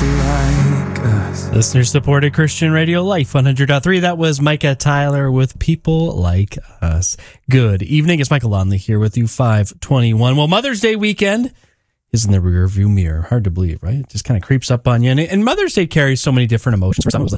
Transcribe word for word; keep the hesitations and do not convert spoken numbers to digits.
like us. Listener supported Christian Radio Life one hundred point three. That was Micah Tyler with People Like Us. Good evening. It's Michael Lonley here with you, five twenty-one. Well, Mother's Day weekend is in the rear view mirror. Hard to believe, right? It just kind of creeps up on you. And, and Mother's Day carries so many different emotions. For some, it was